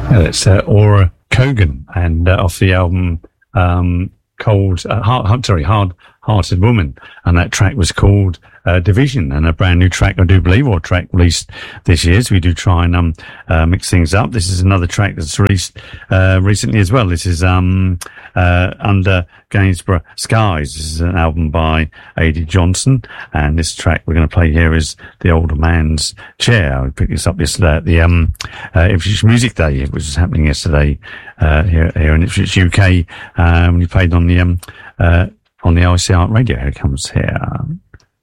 It's Aura Kogan, and off the album called Hard-Hearted Woman, and that track was called Division, and a brand new track, I do believe, or a track released this year. So we do try and mix things up. This is another track that's released recently as well. This is Under Gainsborough Skies. This is an album by A.D. Johnson, and this track we're going to play here is The Older Man's Chair. I picked this up yesterday at the Ipswich Music Day, which was happening yesterday here in Ipswich, UK. When you played on the ICR radio. Here it comes here.